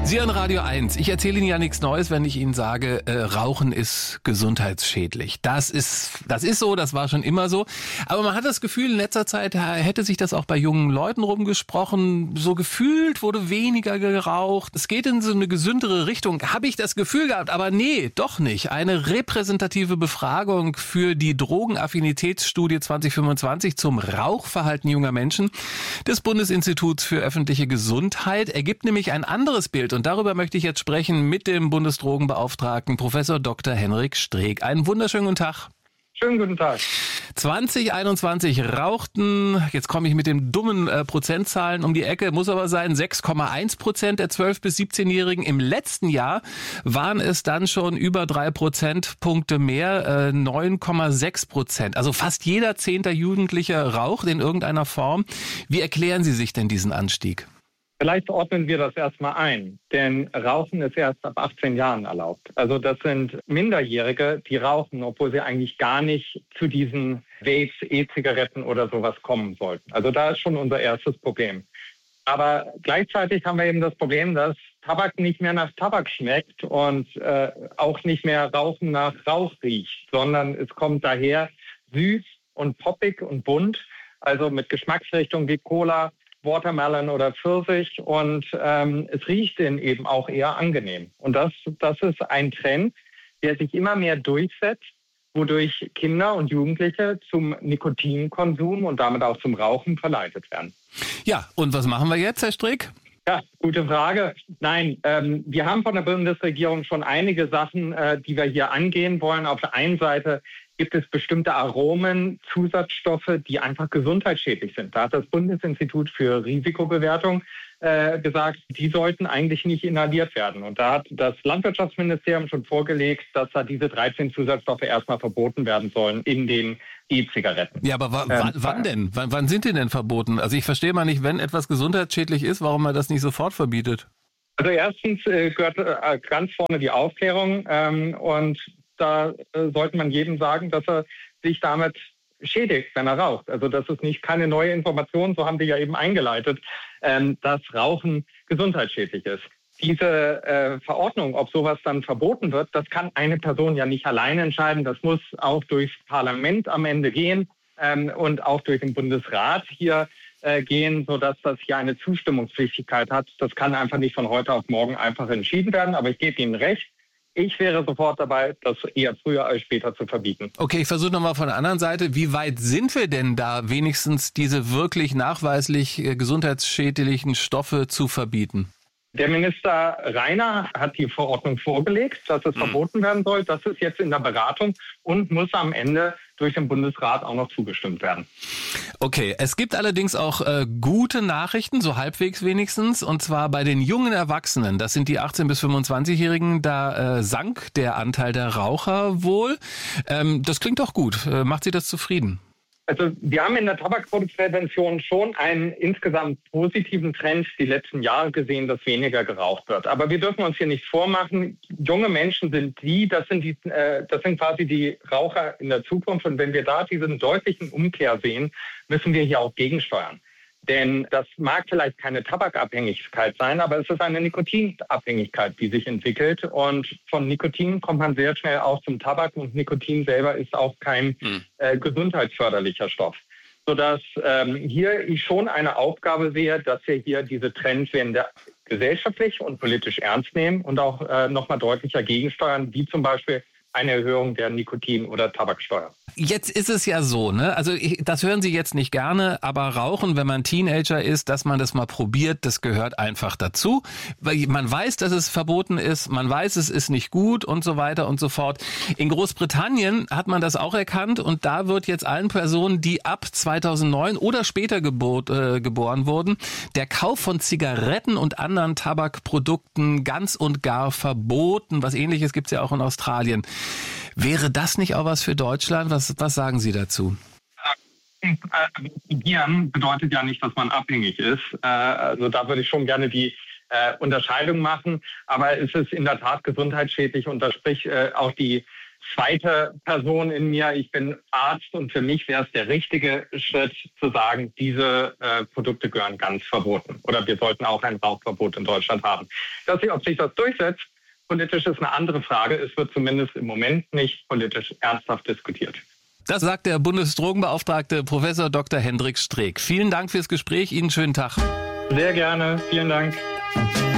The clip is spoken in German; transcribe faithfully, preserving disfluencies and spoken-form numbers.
Sie hören Radio eins. Ich erzähle Ihnen ja nichts Neues, wenn ich Ihnen sage, äh, Rauchen ist gesundheitsschädlich. Das ist, das ist so, das war schon immer so. Aber man hat das Gefühl, in letzter Zeit hätte sich das auch bei jungen Leuten rumgesprochen. So gefühlt wurde weniger geraucht. Es geht in so eine gesündere Richtung, habe ich das Gefühl gehabt. Aber nee, doch nicht. Eine repräsentative Befragung für die Drogenaffinitätsstudie zwanzig fünfundzwanzig zum Rauchverhalten junger Menschen des Bundesinstituts für öffentliche Gesundheit ergibt nämlich ein anderes Bild. Und darüber möchte ich jetzt sprechen mit dem Bundesdrogenbeauftragten Professor Doktor Henrik Streeck. Einen wunderschönen guten Tag. Schönen guten Tag. zwanzig einundzwanzig rauchten, jetzt komme ich mit den dummen äh, Prozentzahlen um die Ecke, muss aber sein, sechs Komma eins Prozent der zwölf- bis siebzehnjährigen. Im letzten Jahr waren es dann schon über drei Prozentpunkte mehr, äh, neun Komma sechs Prozent. Also fast jeder zehnter Jugendliche raucht in irgendeiner Form. Wie erklären Sie sich denn diesen Anstieg? Vielleicht ordnen wir das erstmal ein, denn Rauchen ist erst ab achtzehn Jahren erlaubt. Also das sind Minderjährige, die rauchen, obwohl sie eigentlich gar nicht zu diesen Vapes, E-Zigaretten oder sowas kommen sollten. Also da ist schon unser erstes Problem. Aber gleichzeitig haben wir eben das Problem, dass Tabak nicht mehr nach Tabak schmeckt und äh, auch nicht mehr Rauchen nach Rauch riecht, sondern es kommt daher süß und poppig und bunt, also mit Geschmacksrichtung wie Cola, Watermelon oder Pfirsich und ähm, es riecht dann eben auch eher angenehm. Und das, das ist ein Trend, der sich immer mehr durchsetzt, wodurch Kinder und Jugendliche zum Nikotinkonsum und damit auch zum Rauchen verleitet werden. Ja, und was machen wir jetzt, Herr Streeck? Ja, gute Frage. Nein, ähm, wir haben von der Bundesregierung schon einige Sachen, äh, die wir hier angehen wollen. Auf der einen Seite gibt es bestimmte Aromen, Zusatzstoffe, die einfach gesundheitsschädlich sind. Da hat das Bundesinstitut für Risikobewertung äh, gesagt, die sollten eigentlich nicht inhaliert werden. Und da hat das Landwirtschaftsministerium schon vorgelegt, dass da diese dreizehn Zusatzstoffe erstmal verboten werden sollen in den E-Zigaretten. Ja, aber w- ähm, wann denn? W- wann sind die denn verboten? Also ich verstehe mal nicht, wenn etwas gesundheitsschädlich ist, warum man das nicht sofort verbietet. Also erstens äh, gehört äh, ganz vorne die Aufklärung ähm, und da äh, sollte man jedem sagen, dass er sich damit schädigt, wenn er raucht. Also das ist nicht keine neue Information, so haben wir ja eben eingeleitet, ähm, dass Rauchen gesundheitsschädlich ist. Diese äh, Verordnung, ob sowas dann verboten wird, das kann eine Person ja nicht alleine entscheiden. Das muss auch durchs Parlament am Ende gehen ähm, und auch durch den Bundesrat hier äh, gehen, sodass das hier eine Zustimmungspflichtigkeit hat. Das kann einfach nicht von heute auf morgen einfach entschieden werden. Aber ich gebe Ihnen recht. Ich wäre sofort dabei, das eher früher als später zu verbieten. Okay, ich versuche nochmal von der anderen Seite. Wie weit sind wir denn da, wenigstens diese wirklich nachweislich äh, gesundheitsschädlichen Stoffe zu verbieten? Der Minister Reiner hat die Verordnung vorgelegt, dass es mhm. verboten werden soll. Das ist jetzt in der Beratung und muss am Ende durch den Bundesrat auch noch zugestimmt werden. Okay, es gibt allerdings auch äh, gute Nachrichten, so halbwegs wenigstens, und zwar bei den jungen Erwachsenen. Das sind die achtzehn- bis fünfundzwanzigjährigen, da äh, sank der Anteil der Raucher wohl. Ähm, das klingt doch gut. Äh, macht Sie das zufrieden? Also wir haben in der Tabakprävention schon einen insgesamt positiven Trend die letzten Jahre gesehen, dass weniger geraucht wird. Aber wir dürfen uns hier nichts vormachen. Junge Menschen sind die, das sind die, äh, das sind quasi die Raucher in der Zukunft. Und wenn wir da diesen deutlichen Umkehr sehen, müssen wir hier auch gegensteuern. Denn das mag vielleicht keine Tabakabhängigkeit sein, aber es ist eine Nikotinabhängigkeit, die sich entwickelt. Und von Nikotin kommt man sehr schnell auch zum Tabak. Und Nikotin selber ist auch kein hm. äh, gesundheitsförderlicher Stoff. Sodass ähm, hier ich schon eine Aufgabe sehe, dass wir hier diese Trendwende gesellschaftlich und politisch ernst nehmen und auch äh, nochmal deutlicher gegensteuern, wie zum Beispiel eine Erhöhung der Nikotin- oder Tabaksteuer. Jetzt ist es ja so, ne? Also ich, das hören Sie jetzt nicht gerne, aber Rauchen, wenn man Teenager ist, dass man das mal probiert, das gehört einfach dazu. Weil man weiß, dass es verboten ist, man weiß, es ist nicht gut und so weiter und so fort. In Großbritannien hat man das auch erkannt und da wird jetzt allen Personen, die ab zweitausendneun oder später gebot, äh, geboren wurden, der Kauf von Zigaretten und anderen Tabakprodukten ganz und gar verboten. Was Ähnliches gibt's ja auch in Australien. Wäre das nicht auch was für Deutschland? Was, was sagen Sie dazu? Probieren bedeutet ja nicht, dass man abhängig ist. Also da würde ich schon gerne die Unterscheidung machen. Aber es ist in der Tat gesundheitsschädlich und da spricht auch die zweite Person in mir. Ich bin Arzt und für mich wäre es der richtige Schritt zu sagen, diese äh, Produkte gehören ganz verboten. Oder wir sollten auch ein Rauchverbot in Deutschland haben. Dass sie, ob sich das durchsetzt, politisch ist eine andere Frage. Es wird zumindest im Moment nicht politisch ernsthaft diskutiert. Das sagt der Bundesdrogenbeauftragte Professor Doktor Hendrik Streeck. Vielen Dank fürs Gespräch. Ihnen schönen Tag. Sehr gerne. Vielen Dank.